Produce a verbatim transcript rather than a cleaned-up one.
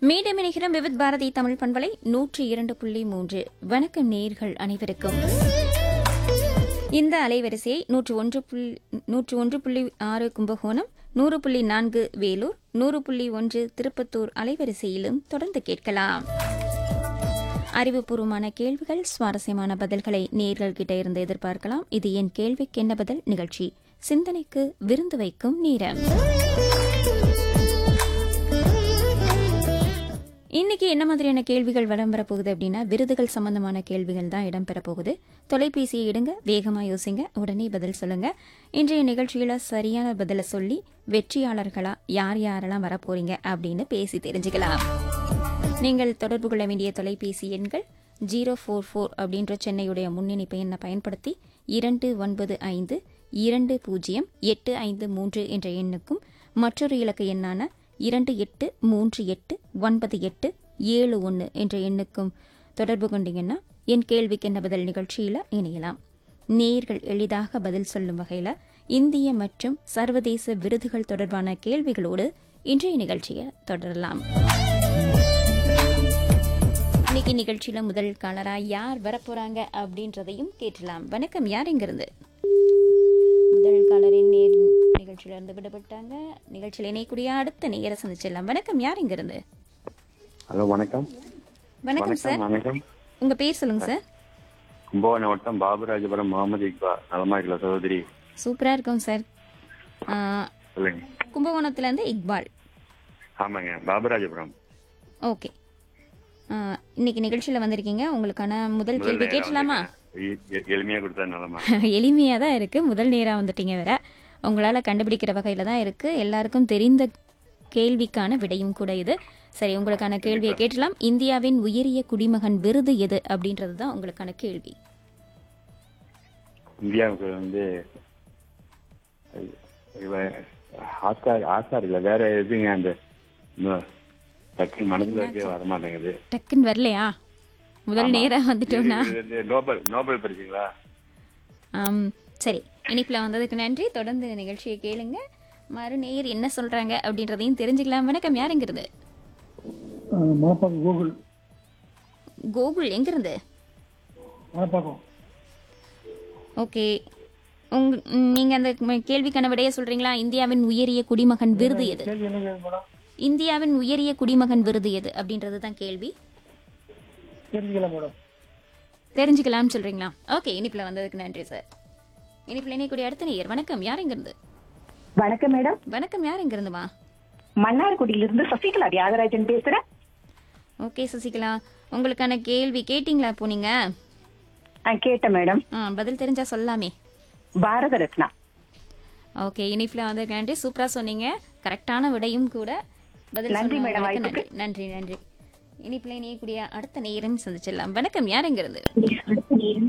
மீண்டும் இணைகிறோம் விவித் பாரதி தமிழ் பண்பலை நூற்றி இரண்டு புள்ளி மூன்று. வணக்கம் நேயர்கள் அனைவருக்கும். இந்த அலைவரிசையை நூற்று ஒன்று புள்ளி நூற்று ஒன்று புள்ளி ஆறு கும்பகோணம், நூறு புள்ளி நான்கு வேலூர், நூறு புள்ளி ஒன்று திருப்பத்தூர் அலைவரிசையிலும் தொடர்ந்து கேட்கலாம். அறிவுபூர்வமான கேள்விகள், சுவாரஸ்யமான பதில்களை நேயர்கள் கிட்ட இருந்து எதிர்பார்க்கலாம். இது என் கேள்விக்கு என்ன பதில் நிகழ்ச்சி, சிந்தனைக்கு விருந்து வைக்கும் நேரம். இன்னைக்கு என்ன மாதிரியான கேள்விகள் இடம்பெற போகுது அப்படின்னா, விருதுகள் சம்பந்தமான கேள்விகள் தான் இடம்பெற போகுது. தொலைபேசியை எடுங்க, வேகமா யோசிங்க, உடனே பதில் சொல்லுங்க. இன்றைய நிகழ்ச்சியில சரியான பதில சொல்லி வெற்றியாளர்களா யார் யாரெல்லாம் வரப்போறீங்க அப்படின்னு பேசி தெரிஞ்சுக்கலாம். நீங்கள் தொடர்பு கொள்ள வேண்டிய தொலைபேசி எண்கள் ஜீரோ ஃபோர் ஃபோர் அப்படின்ற சென்னையுடைய முன்னணிப்பு எண்ணை பயன்படுத்தி இரண்டு ஒன்பது ஐந்து இரண்டு பூஜ்ஜியம் எட்டு ஐந்து மூன்று என்ற எண்ணுக்கும், மற்றொரு இலக்க எண்ணான இரண்டு எட்டு மூன்று எட்டு ஒன்பது எட்டு ஏழு ஒன்று என்ற எண்ணுக்கும் தொடர்பு கொண்டீங்கன்னா என் கேள்விக்கு என்ன பதில் நிகழ்ச்சியில் இணையலாம். நேயர்கள் எளிதாக பதில் சொல்லும் வகையில் இந்திய மற்றும் சர்வதேச விருதுகள் தொடர்பான கேள்விகளோடு இன்றைய நிகழ்ச்சியை தொடரலாம். இன்னைக்கு நிகழ்ச்சியில முதல் காலரா யார் வரப்போறாங்க அப்படின்றதையும் கேட்டலாம். வணக்கம், யார் எங்கிருந்து? முதல் காலரின் நேர் நிகழ்ச்சியில இருந்து விடுபட்டாங்க. நிகழ்ச்சியில் இணையக்கூடிய அடுத்த நேர சந்திச்சிடலாம். வணக்கம், யார் இங்கிருந்து? ஹலோ, வணக்கம். வணக்கம் சார், வணக்கம். உங்க பேர் சொல்லுங்க சார். கும்பகோணம் மாவட்டம் பாபுராஜபுரம் முகமது இக்பால். நலமா இருக்கல சகோதரி? சூப்பரா இருக்கும் சார். சொல்லுங்க. கும்பகோணத்துல இருந்து இக்பால். ஆமாங்க, பாபுராஜபுரம். ஓகே, இன்னைக்கு நிகழ்ச்சியில வந்திருக்கீங்க. உங்களுக்கான முதல் கேள்வி கேட்கலாமா? எளிமையா கொடுத்தா நலமா? எளிமையா தான் இருக்கு. முதல் நேரா வந்துட்டீங்க வேற. உங்களால கண்டுபிடிக்கிற வகையில தான் இருக்கு. எல்லாருக்கும் தெரிந்த கேள்விக்கான விடையும் கூட இது. சரி, உங்களுக்கான கேள்வியை கேட்டலாம். இந்தியாவின் உயரிய குடிமகன் விருது எது அப்படின்றது தான் உங்களுக்கான கேள்வி. இந்தியாவுக்கு வந்து ஆஸ்கார் ஆஸ்கார் இல்ல, வேற எதுங்க? அந்த டக்குன்னு மனசுல இருக்கே வர மாட்டேங்குது. டக்குன்னு வரலையா? முதல் நேரா வந்துட்டோம்னா நோபல் நோபல் பரிசுங்களா? ஆம், சரி. இனிப்புல வந்ததுக்கு நன்றி. தொடர்ந்து நிகழ்ச்சியை கேளுங்க. மறு நேயர் என்ன சொல்றாங்க அப்படின்றதையும் தெரிஞ்சுக்கலாம். வணக்கம், யாருங்கிறது? கோகுல். கோகுல் எங்கிருந்து? ஓகே, உங்க நீங்க அந்த கேள்விக்கான விடைய சொல்றீங்களா? இந்தியாவின் உயரிய குடிமகன் விருது எது? இந்தியாவின் உயரிய குடிமகன் விருது எது அப்படின்றது தான் கேள்வி. தெரிஞ்சுக்கலாம் சொல்றீங்களா? ஓகே, இனிப்புல வந்ததுக்கு நன்றி சார். இனிப்புல இணையக்கூடிய அடுத்த நேயர். வணக்கம், யார் எங்கிருந்து? வணக்கம் மேடம். வணக்கம், யார் எங்கிருந்துமா? மன்னார்குடியிலிருந்து சசிகலா தியாகராஜன் பேசுறேன். ஓகே சசிகலா, உங்களுக்கான கேள்வி கேட்டீங்களா? இப்போ நீங்க கேட்டேன் மேடம். பதில் தெரிஞ்சா சொல்லாமே. பாரத ரத்னா. ஓகே, இனிப்புல வந்ததுக்கு நன்றி. சூப்பரா சொன்னீங்க. கரெக்டான விடையும் கூட. பதில் நன்றி மேடம். நன்றி நன்றி நன்றி. இனிப்புல இணையக்கூடிய அடுத்த நேரம் சந்திச்சிடலாம். வணக்கம், யார் எங்கிருந்து?